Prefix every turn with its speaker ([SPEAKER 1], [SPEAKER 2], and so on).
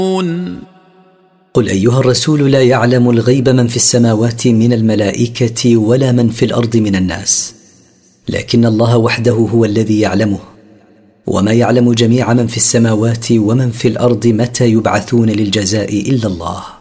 [SPEAKER 1] قل أيها الرسول لا يعلم الغيب من في السماوات من الملائكة ولا من في الأرض من الناس، لكن الله وحده هو الذي يعلمه، وما يعلم جميع من في السماوات ومن في الأرض متى يبعثون للجزاء إلا الله.